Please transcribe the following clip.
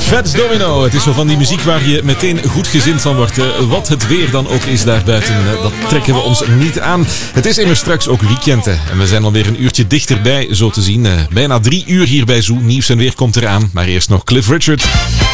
Fats Domino. Het is zo van die muziek waar je meteen goed gezind van wordt. Wat het weer dan ook is daarbuiten, dat trekken we ons niet aan. Het is immers straks ook weekend. En we zijn alweer een uurtje dichterbij, zo te zien. Bijna 3 uur hier bij Zoo. Nieuws en weer komt eraan. Maar eerst nog Cliff Richard.